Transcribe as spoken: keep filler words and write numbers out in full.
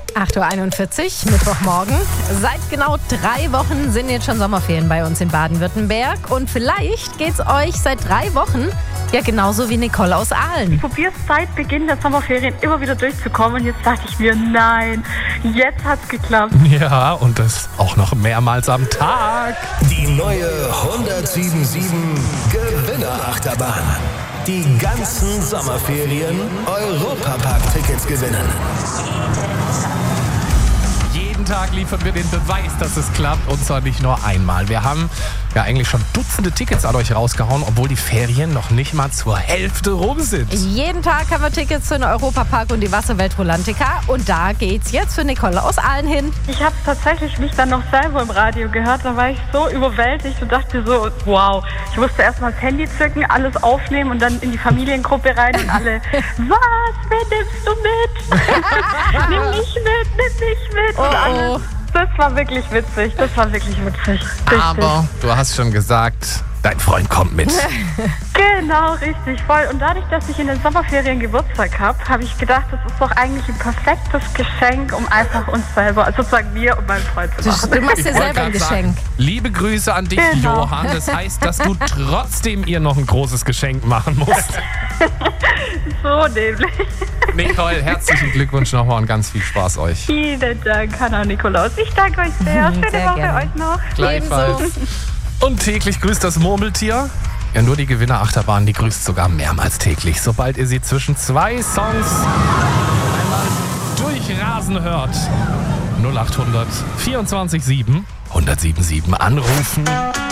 acht Uhr einundvierzig, Mittwochmorgen. Seit genau drei Wochen sind jetzt schon Sommerferien bei uns in Baden-Württemberg. Und vielleicht geht's euch seit drei Wochen ja genauso wie Nicole aus Aalen. Ich probiere es seit Beginn der Sommerferien immer wieder durchzukommen. Und jetzt dachte ich mir, nein, jetzt hat's geklappt. Ja, und das auch noch mehrmals am Tag. Die neue hundertsieben sieben Gewinnerachterbahn. Die ganzen Sommerferien Europapark-Tickets gewinnen. Jeden Tag liefern wir den Beweis, dass es klappt, und zwar nicht nur einmal. Wir haben ja eigentlich schon Dutzende Tickets an euch rausgehauen, obwohl die Ferien noch nicht mal zur Hälfte rum sind. Jeden Tag haben wir Tickets für den Europapark und die Wasserwelt Rolantica. Und da geht's jetzt für Nicole aus Aalen hin. Ich habe tatsächlich mich dann noch selber im Radio gehört. Da war ich so überwältigt und dachte so, wow. Ich musste erstmal das Handy zücken, alles aufnehmen und dann in die Familiengruppe rein und alle, was, wen nimmst du mit? Nimm mich mit, nimm mich mit. Und Oh, alles. oh. Das war wirklich witzig, das war wirklich witzig. Richtig. Aber du hast schon gesagt, dein Freund kommt mit. Genau, richtig, voll. Und dadurch, dass ich in den Sommerferien Geburtstag habe, habe ich gedacht, das ist doch eigentlich ein perfektes Geschenk, um einfach uns selber, also sozusagen mir und meinen Freund zu machen. Du machst dir Ich wollte selber ein grad sagen, Geschenk. liebe Grüße an dich, Genau. Johann. Das heißt, dass du trotzdem ihr noch ein großes Geschenk machen musst. So nämlich. Nicole, herzlichen Glückwunsch nochmal und ganz viel Spaß euch. Vielen Dank, Hanna und Nikolaus. Ich danke euch sehr. Schöne Sehr Woche gerne. euch noch. Gleichfalls. Ebenso. Und täglich grüßt das Murmeltier. Ja, nur die Gewinnerachterbahn, die grüßt sogar mehrmals täglich. Sobald ihr sie zwischen zwei Songs einmal durchrasen hört. null acht hundert vierundzwanzig sieben hundertsieben sieben anrufen.